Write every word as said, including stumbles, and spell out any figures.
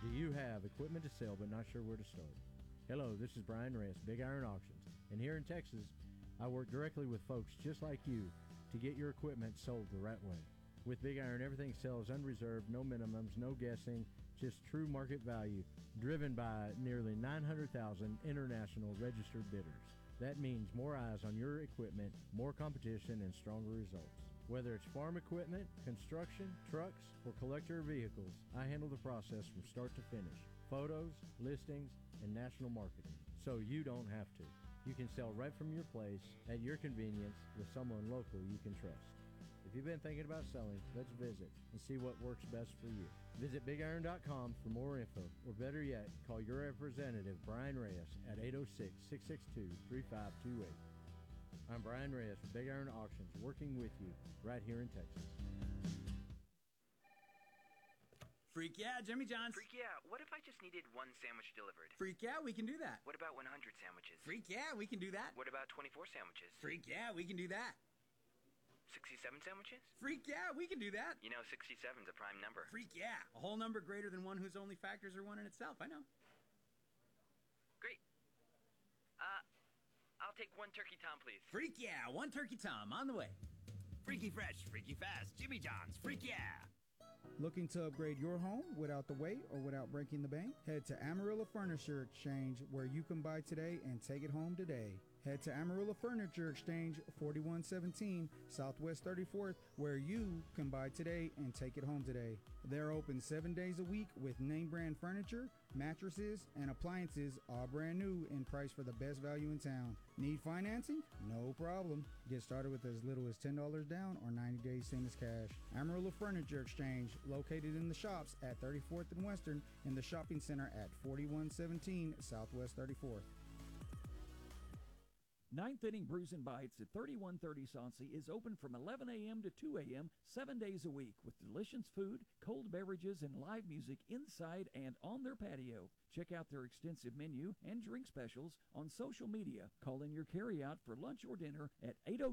Do you have equipment to sell but not sure where to start? Hello, this is Brian Reyes, Big Iron Auctions, and here in Texas, I work directly with folks just like you to get your equipment sold the right way. With Big Iron, everything sells unreserved, no minimums, no guessing, just true market value, driven by nearly nine hundred thousand international registered bidders. That means more eyes on your equipment, more competition, and stronger results. Whether it's farm equipment, construction, trucks, or collector vehicles, I handle the process from start to finish. Photos, listings, and national marketing, so you don't have to. You can sell right from your place, at your convenience, with someone local you can trust. If you've been thinking about selling, let's visit and see what works best for you. Visit big iron dot com for more info, or better yet, call your representative, Brian Reyes, at eight oh six, six six two, three five two eight. I'm Brian Reyes with Big Iron Auctions, working with you right here in Texas. Freak yeah, Jimmy John's. Freak yeah, what if I just needed one sandwich delivered? Freak yeah, we can do that. What about one hundred sandwiches? Freak yeah, we can do that. What about twenty-four sandwiches? Freak yeah, we can do that. sixty-seven sandwiches? Freak yeah, we can do that. You know, sixty-seven's a prime number. Freak yeah, a whole number greater than one whose only factors are one in itself, I know. Great. Uh, I'll take one turkey tom, please. Freak yeah, one turkey tom, on the way. Freaky fresh, freaky fast, Jimmy John's, freak yeah. Looking to upgrade your home without the wait or without breaking the bank? Head to Amarillo Furniture Exchange, where you can buy today and take it home today. Head to Amarillo Furniture Exchange, forty-one seventeen Southwest thirty-fourth, where you can buy today and take it home today. They're open seven days a week with name brand furniture, mattresses, and appliances, all brand new and priced for the best value in town. Need financing? No problem. Get started with as little as ten dollars down or ninety days same as cash. Amarillo Furniture Exchange, located in the shops at thirty-fourth and Western, in the shopping center at forty-one seventeen Southwest thirty-fourth. Ninth Inning Brews and Bites at thirty-one thirty Sauncey is open from eleven a.m. to two a.m. seven days a week with delicious food, cold beverages, and live music inside and on their patio. Check out their extensive menu and drink specials on social media. Call in your carryout for lunch or dinner at eight oh